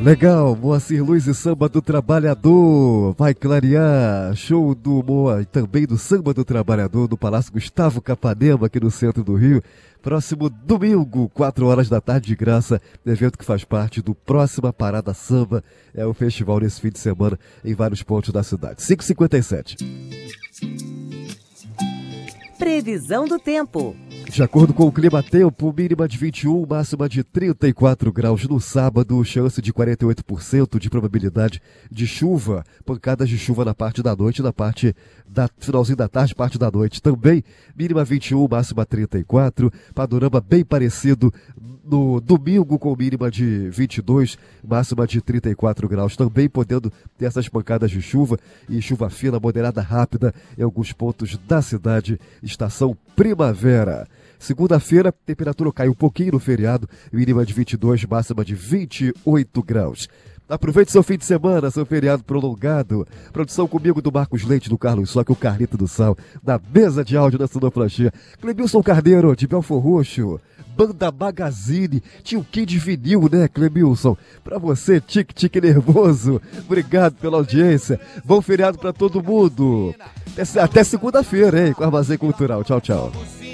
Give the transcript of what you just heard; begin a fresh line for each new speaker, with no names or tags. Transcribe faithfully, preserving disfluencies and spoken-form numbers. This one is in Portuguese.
Legal, Moacir Luz e Samba do Trabalhador, vai clarear, show do Moa e também do Samba do Trabalhador no Palácio Gustavo Capanema, aqui no centro do Rio, próximo domingo, quatro horas da tarde de graça, evento que faz parte do Próxima Parada Samba, é o festival nesse fim de semana em vários pontos da cidade. cinco e cinquenta e sete.
Previsão do tempo.
De acordo com o clima-tempo, mínima de vinte e um, máxima de trinta e quatro graus no sábado, chance de quarenta e oito por cento de probabilidade de chuva, pancadas de chuva na parte da noite, na parte da finalzinho da tarde, parte da noite também, mínima vinte e um, máxima trinta e quatro, panorama bem parecido no domingo com mínima de vinte e dois, máxima de trinta e quatro graus, também podendo ter essas pancadas de chuva e chuva fina, moderada, rápida em alguns pontos da cidade, estação primavera. Segunda-feira, temperatura cai um pouquinho no feriado, mínima de vinte e dois, máxima de vinte e oito graus. Aproveite seu fim de semana, seu feriado prolongado. Produção comigo do Marcos Leite, do Carlos Soca, o Carlito do Sal, na mesa de áudio da Sonoplastia. Clemilson Carneiro, de Belfor Roxo. Banda Magazine, tio Kid Vinil, né, Clemilson? Pra você, tique-tique nervoso. Obrigado pela audiência. Bom feriado pra todo mundo. Até, até segunda-feira, hein, com o Armazém Cultural. Tchau, tchau.